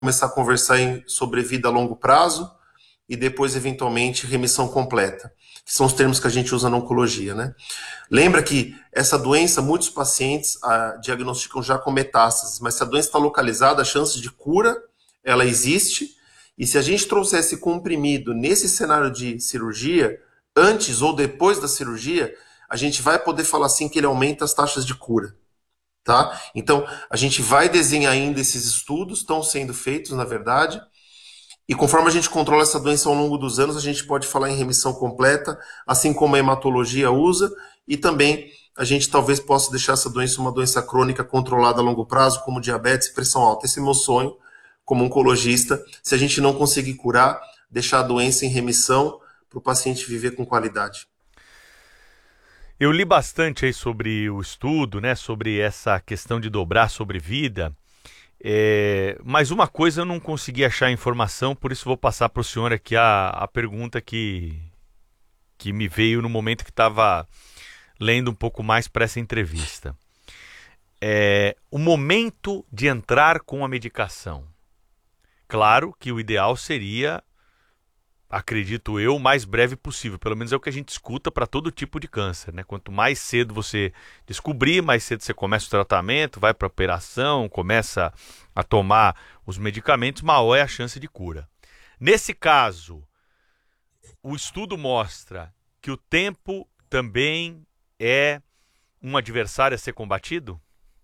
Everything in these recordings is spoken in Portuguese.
começar a conversar em sobrevida a longo prazo e depois, eventualmente, remissão completa, que são os termos que a gente usa na oncologia, né? Lembra que essa doença, muitos pacientes diagnosticam já com metástases, mas se a doença está localizada, a chance de cura, ela existe, e se a gente trouxer esse comprimido nesse cenário de cirurgia, antes ou depois da cirurgia, a gente vai poder falar assim que ele aumenta as taxas de cura. Tá? Então, a gente vai desenhar ainda esses estudos, estão sendo feitos, na verdade, e conforme a gente controla essa doença ao longo dos anos, a gente pode falar em remissão completa, assim como a hematologia usa, e também a gente talvez possa deixar essa doença uma doença crônica controlada a longo prazo, como diabetes e pressão alta. Esse é meu sonho, como oncologista, se a gente não conseguir curar, deixar a doença em remissão para o paciente viver com qualidade. Eu li bastante aí sobre o estudo, né, sobre essa questão de dobrar sobrevida, mas uma coisa eu não consegui achar informação, por isso vou passar para o senhor aqui a pergunta que me veio no momento que estava lendo um pouco mais para essa entrevista. O momento de entrar com a medicação. Claro que o ideal seria, acredito eu, o mais breve possível. Pelo menos é o que a gente escuta para todo tipo de câncer, né? Quanto mais cedo você descobrir, mais cedo você começa o tratamento, vai para a operação, começa a tomar os medicamentos, maior é a chance de cura. Nesse caso, o estudo mostra que o tempo também é um adversário a ser combatido?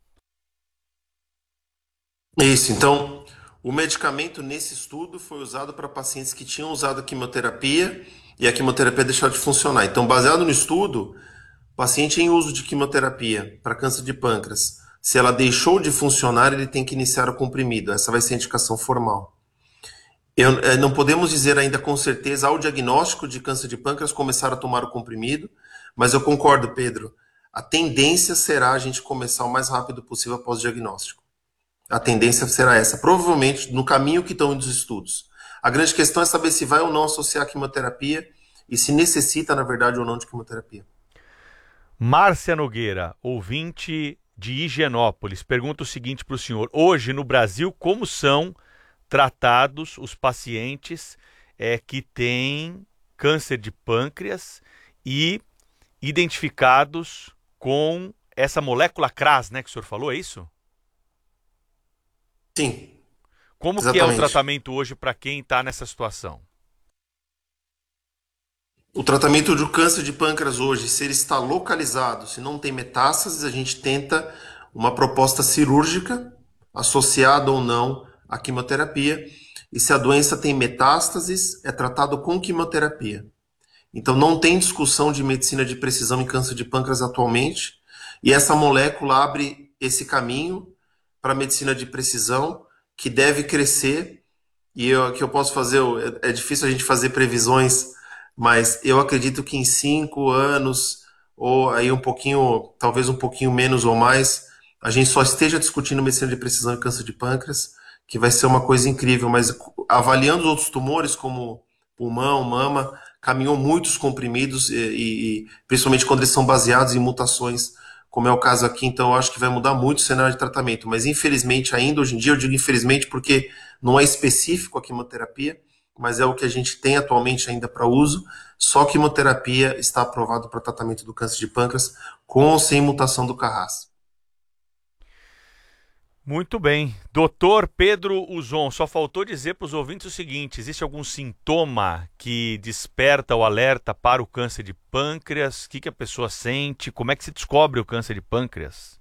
Isso, então, o medicamento nesse estudo foi usado para pacientes que tinham usado a quimioterapia e a quimioterapia deixou de funcionar. Então, baseado no estudo, paciente em uso de quimioterapia para câncer de pâncreas, se ela deixou de funcionar, ele tem que iniciar o comprimido. Essa vai ser a indicação formal. Não podemos dizer ainda com certeza ao diagnóstico de câncer de pâncreas começar a tomar o comprimido, mas eu concordo, Pedro. A tendência será a gente começar o mais rápido possível após o diagnóstico. A tendência será essa, provavelmente no caminho que estão indo os estudos. A grande questão é saber se vai ou não associar a quimioterapia e se necessita, na verdade, ou não de quimioterapia. Márcia Nogueira, ouvinte de Higienópolis, pergunta o seguinte para o senhor. Hoje, no Brasil, como são tratados os pacientes que têm câncer de pâncreas e identificados com essa molécula CRAS, né, que o senhor falou, é isso? Sim, Como que é o exatamente. tratamento hoje para quem está nessa situação? O tratamento do câncer de pâncreas hoje, se ele está localizado, se não tem metástases, a gente tenta uma proposta cirúrgica, associada ou não à quimioterapia. E se a doença tem metástases, é tratado com quimioterapia. Então não tem discussão de medicina de precisão em câncer de pâncreas atualmente. E essa molécula abre esse caminho para a medicina de precisão, que deve crescer. E que eu posso fazer, é difícil a gente fazer previsões, mas eu acredito que em 5 anos, ou aí um pouquinho, talvez um pouquinho menos ou mais, a gente só esteja discutindo medicina de precisão e câncer de pâncreas, que vai ser uma coisa incrível, mas avaliando os outros tumores, como pulmão, mama, caminham muitos comprimidos, principalmente quando eles são baseados em mutações, como é o caso aqui, então eu acho que vai mudar muito o cenário de tratamento, mas infelizmente ainda, hoje em dia, eu digo infelizmente porque não é específico a quimioterapia, mas é o que a gente tem atualmente ainda para uso. Só quimioterapia está aprovado para tratamento do câncer de pâncreas com ou sem mutação do Carras. Muito bem. Doutor Pedro Uzon, só faltou dizer para os ouvintes o seguinte: existe algum sintoma que desperta o alerta para o câncer de pâncreas? O que a pessoa sente? Como é que se descobre o câncer de pâncreas?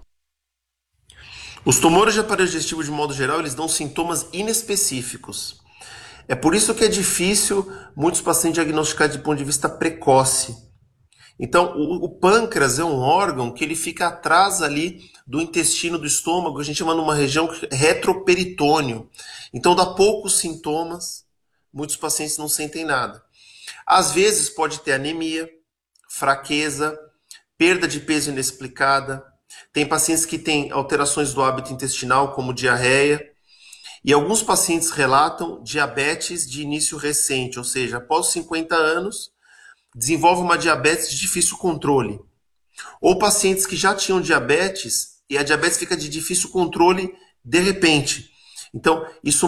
Os tumores de aparelho digestivo, de modo geral, eles dão sintomas inespecíficos. É por isso que é difícil muitos pacientes diagnosticar de ponto de vista precoce. Então, o pâncreas é um órgão que ele fica atrás ali do intestino do estômago, a gente chama numa região retroperitônio. Então, dá poucos sintomas, muitos pacientes não sentem nada. Às vezes pode ter anemia, fraqueza, perda de peso inexplicada. Tem pacientes que têm alterações do hábito intestinal, como diarreia. E alguns pacientes relatam diabetes de início recente, ou seja, após 50 anos, desenvolve uma diabetes de difícil controle. Ou pacientes que já tinham diabetes e a diabetes fica de difícil controle de repente. Então, isso